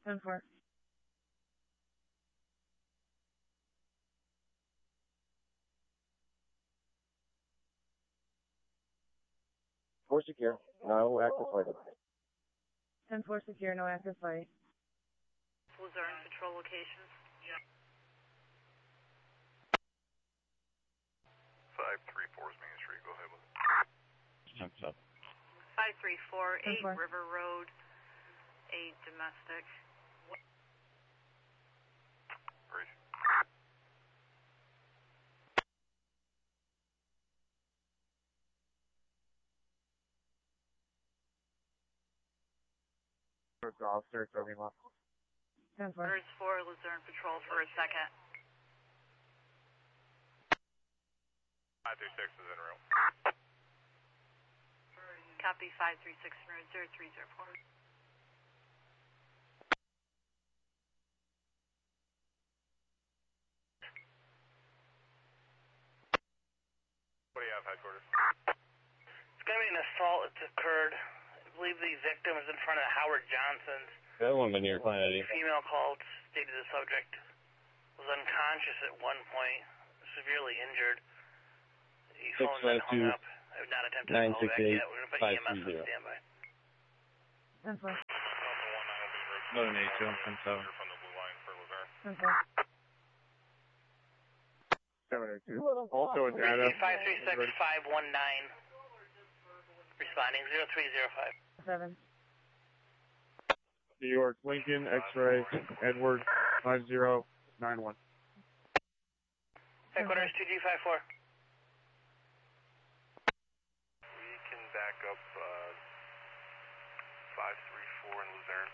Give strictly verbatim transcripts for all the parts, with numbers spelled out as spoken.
ten four. Four secure. No active flight. ten four secure, no active flight. Luzerne control locations. Yeah. five three four is Main Street. Go ahead with it. What's up? five three four, eight ten four. River Road, eight domestic. Great. Officer, Toby Moss. ten four. First four, Luzerne patrol for a second. five three six is en route. Copy five three six en route zero three zero four. What do you have, headquarters? It's going to be an assault that's occurred. I believe the victim is in front of Howard Johnson's. That one been near Planet Eddie. Female called, stated the subject was unconscious at one point, severely injured. The phone then hung up. I have not attempted to call back yet. We're going to put E M S on standby. ten four. Not an eight, jump from seven. From the blue line for Luzerne. ten four. seven oh two. Also a data. five three six five one nine. Responding zero three zero five. seven. New York, Lincoln, X-ray, Edward, five zero nine one. Headquarters two G five four. We can back up uh, five three four in Luzerne.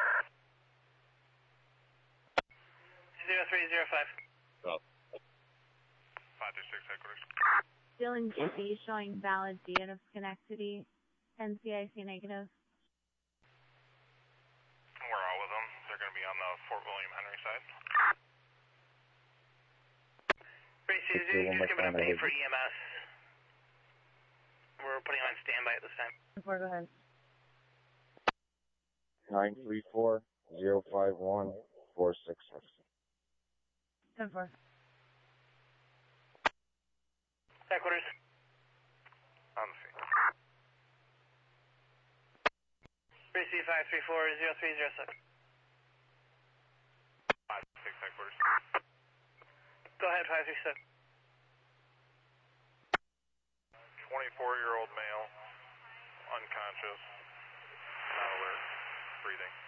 zero three zero five. Oh. five three six headquarters. Dylan G B showing valid D N of Schenectady. N C I C negative. We're all with them. They're going to be on the Fort William Henry side. Tracy, is you just give an update for E M S. We're putting on standby at this time. ten four, go ahead. nine three four zero five one four six six. ten four. Headquarters. On the scene. Tracy five three four zero three zero six. five six headquarters. Go ahead, five three six. twenty-four-year-old male, unconscious, not alert, breathing.